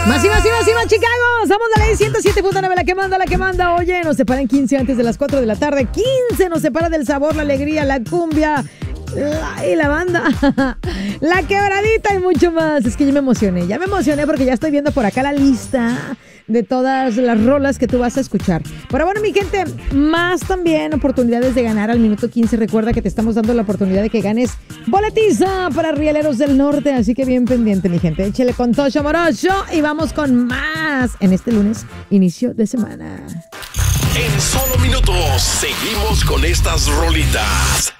Más, Chicago. Somos de la ley 107.9, la que manda. Oye, nos separan 15 antes de las 4 de la tarde. 15 nos separa del sabor, la alegría, la cumbia y la banda. La quebradita y mucho más. Es que ya me emocioné porque ya estoy viendo por acá la lista de todas las rolas que tú vas a escuchar. Pero bueno, mi gente, más también oportunidades de ganar al minuto 15. Recuerda que te estamos dando la oportunidad de que ganes boletiza para Rieleros del Norte. Así que bien pendiente, mi gente. Échale con Tocho Morocho y vamos con más en este lunes, inicio de semana. En solo minutos, seguimos con estas rolitas.